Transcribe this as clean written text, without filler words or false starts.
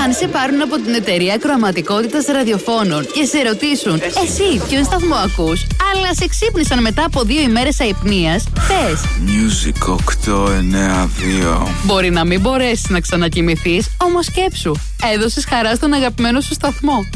Αν σε πάρουν από την εταιρεία ακροαματικότητας ραδιοφώνων και σε ρωτήσουν εσύ ποιον σταθμό ακούς, αλλά σε ξύπνησαν μετά από 2 ημέρες αϊπνίας, πες Music 892. Μπορεί να μην μπορέσεις να ξανακοιμηθείς, όμως σκέψου, έδωσες χαρά στον αγαπημένο σου σταθμό.